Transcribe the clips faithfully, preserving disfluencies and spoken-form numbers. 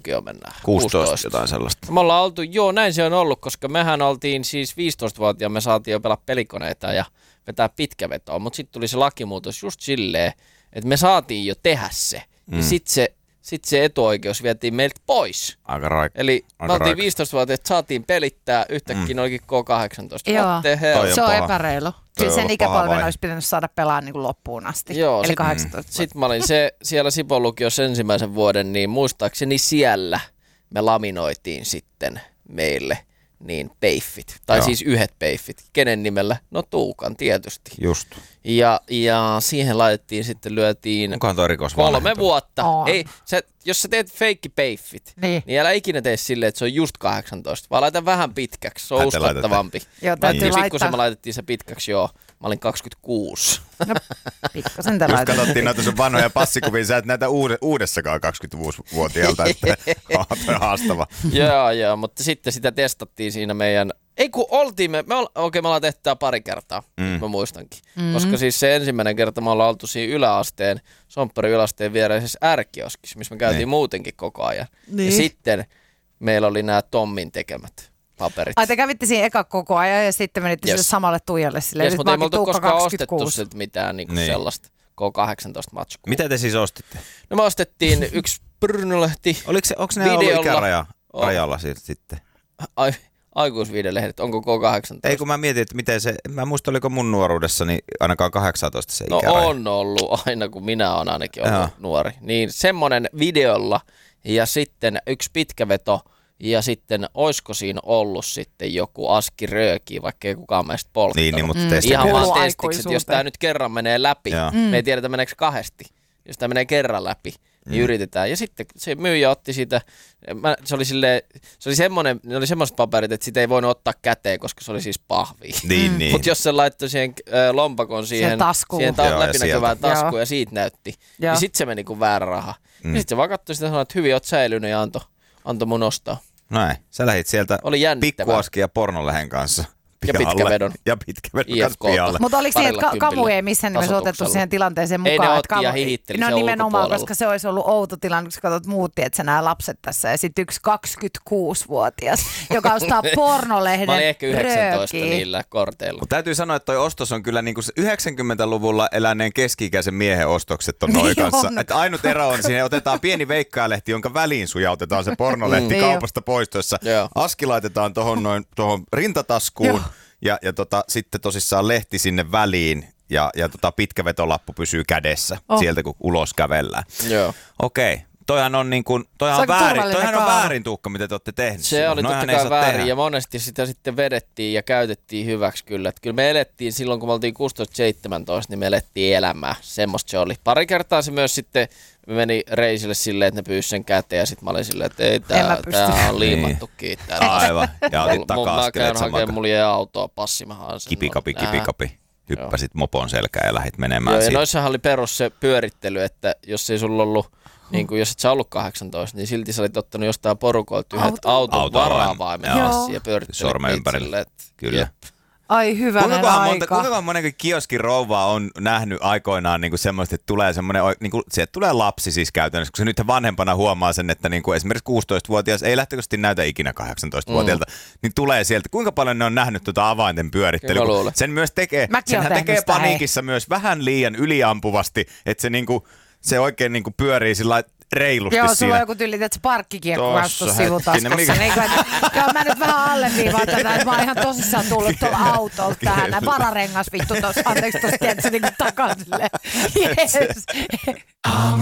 lukioon mennään. kuusitoista jotain sellaista. Me ollaan oltu, joo näin se on ollut, koska mehän oltiin siis viisitoistavuotiaana, me saatiin jo pelaa pelikoneita ja vetää pitkävetoa, mutta sitten tuli se lakimuutos just silleen, että me saatiin jo tehdä se. Mm. Ja sitten se, sit se etuoikeus vietiin meiltä pois. Aika raik- Eli aika me oltiin raik- viisitoistavuotiaat, saatiin pelittää, yhtäkkiä mm. olikin K kahdeksantoista. Joo, on se on paha. epäreilu. Kyllä sen ikäpolven olisi pitänyt saada pelaa niin kuin loppuun asti. Joo, eli sit, kahdeksantoista. Sitten mä olin se, siellä Sipon lukiossa ensimmäisen vuoden, niin muistaakseni siellä me laminoitiin sitten meille niin peiffit. Tai Joo. siis yhdet peiffit. Kenen nimellä? No Tuukan tietysti. Just. Ja, ja siihen laitettiin sitten, lyötiin Onkohan toi rikos kolme vanhentunut? vuotta. On. Ei, sä, jos sä teet feikki peiffit, Niin. niin älä ikinä tee silleen, että se on just kahdeksantoista, vaan laita vähän pitkäksi. Se on Ai te uskottavampi. Joo, täytyy Sitten kun laittaa. se me laitettiin se pitkäksi, joo, mä olin kaksikymmentäkuusi. No, pikkasen te Just laitatte. katsottiin näitä sun vanhoja passikuvia, sä et näitä uude, uudessakaan kaksikymmentäviisivuotiaalta, että on haastava. Joo, joo, mutta sitten sitä testattiin siinä meidän... Ei kun oltiin me, me ol, okei me ollaan tehty tää pari kertaa, mm. mä muistankin. Mm-hmm. Koska siis se ensimmäinen kerta me ollaan oltu siinä yläasteen, Sompparin yläasteen viereisessä R-kioskissa, missä me käytiin Niin. muutenkin koko ajan. Niin. Ja sitten meillä oli nämä Tommin tekemät paperit. Ai te kävitte siinä eka koko ajan ja sitten menitte Yes. sille samalle Tuijalle silleen. Yes, nyt mutta ei mä me oonkin oltu Tuukka koskaan ostettu kaksikymmentäkuusi. siltä mitään niinku Niin. sellaista K kahdeksantoista matskua. Mitä te siis ostitte? No me ostettiin yksi Brynolehti. Oliko se, onko ne ollut Videolla. ikäraja On. rajalla siitä sitten? Ai, aikuisviidelehdet, onko K kahdeksantoista? Ei kun mä mietin, että miten se, mä muistan oliko mun nuoruudessani ainakaan kahdeksantoista se No ikäraja. on ollut aina, kun minä olen ainakin ollut Joo. nuori. Niin semmoinen videolla ja sitten yksi pitkäveto ja sitten oisko siinä ollut sitten joku aski rööki, vaikka ei kukaan meistä polttanut. Niin, niin mutta Mm. teistä Ihan Kuuluu vaan testiksi, että jos aikuisuuteen. tämä nyt kerran menee läpi, Joo. me ei tiedetä meneekö kahdesti. Jos tämä menee kerran läpi, niin Mm. yritetään. Ja sitten se myyjä otti siitä, mä, se oli silleen, se oli semmoinen, ne oli semmoiset paperit, että sitä ei voinut ottaa käteen, koska se oli siis pahvia. Niin, niin. Mutta jos se laittoi siihen äh, lompakon siihen, taskuun. siihen ta- Joo, ja läpinäkyvään sieltä. taskuun Joo. ja siitä näytti, Joo. niin sitten se meni kuin väärä raha. Mm. Ja sitten se vaan katsoi sitä ja sanoi, että hyvin oot säilynyt ja antoi anto mun ostaa. Näin, sä lähit sieltä Oli jännittävää. pikkuaskin ja pornolehen kanssa Ja pihalle. pitkävedon. Ja pitkävedon I F kanssa K:lta. pihalle. Mutta oliko niin, että Parilla ka- kamu kympillä ei missään nimessä otettu tasoituksella. siihen tilanteeseen Ei mukaan? ne että otti ja kamu- hihitteli No sen nimenomaan, ulkopuolella. koska se olisi ollut outo tilanne, kun sä katsot muut, että sä nämä lapset tässä ja sitten yksi kaksikymmentäkuusi-vuotias, joka ostaa pornolehden Mä olin ehkä yhdeksäntoista röökiä. niillä korteilla. Mutta täytyy sanoa, että toi ostos on kyllä niinku se yhdeksänkymmentäluvulla eläneen keski-ikäisen miehen ostokset on noi Niin kanssa. on. Että ainut ero on siinä, otetaan pieni veikkailehti, jonka väliin sujautetaan se pornolehti Mm. kaupasta poistossa. Joo. Aski laitetaan tuohon noin tuohon rintataskuun Joo. ja, ja tota, sitten tosissaan lehti sinne väliin ja, ja tota pitkä vetolappu pysyy kädessä Oh. sieltä, kun ulos kävellään. Joo. Okei. Toihan on, niin kuin, toihan Se on, on väärin, turvallinen toihan on kaava. väärin, Tuukka, mitä te olette tehneet. Se silloin. oli totta Noihan ei kai saa väärin tehdä. ja monesti sitä sitten vedettiin ja käytettiin hyväksi kyllä. Että kyllä me elettiin silloin, kun me oltiin kuusitoista seitsemäntoista, niin me elettiin elämää. Semmosta se oli. Pari kertaa se myös sitten meni reisille silleen, että ne pyysi sen käteen ja sitten mä olin silleen, että ei En tää, mä pysty. tää on liimattu kiittää. Aivan. Ja otit Mä taka-askeleet käyn saman hakemaan, mulla jäi autoa, passi, mä haan sen. Kipikapi, Nää. kipikapi. Hyppäsit mopon selkään ja lähdit menemään Joo, ja siitä. noissahan oli perus se pyörittely, että jos ei sulla ollut, niin kuin jos et sä ollut kahdeksantoista, niin silti sä olit ottanut jostain porukolta yhdet Auto. auton Auto- varavaimen Joo. passi ja pyörittelit Sormen niitä ympärillä. silleen, että- Kyllä. Jep. Ai hyvänen Kuinka monta, aika. kuinka monenkin kioskin rouvaa on nähnyt aikoinaan niin semmoista, että tulee semmoinen, niin kuin, sieltä tulee lapsi siis käytännössä, koska nyt vanhempana huomaa sen, että niin kuin esimerkiksi kuusitoistavuotias ei lähtökohtaisesti näytä ikinä kahdeksantoistavuotiaalta, mm. niin tulee sieltä. Kuinka paljon ne on nähnyt tuota avainten pyörittelyä? Kyllä mä kun luulen. Sen myös tekee, Mäkin oon senhän tehnyt tekee sitä, hei. paniikissa myös vähän liian yliampuvasti, että se, niin kuin, se oikein niin kuin pyörii sillä lailla reilusti Joo, siinä. sulla on joku tyyli, että se parkkikiekko Tossa kastus sivutaskussa. hetkinen, Niin kuin, että, joo, mä nyt vähän alleviivaan tätä, että mä oon ihan tosissaan tullut tuolla autolta tähän. Näin vararengas vittu tossa, anteeksi tossa, tiedätkö, niin kuin takaa silleen. Yes.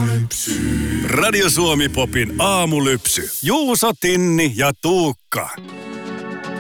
Radio Suomi Popin aamulypsy. Juuso, Tinni ja Tuukka.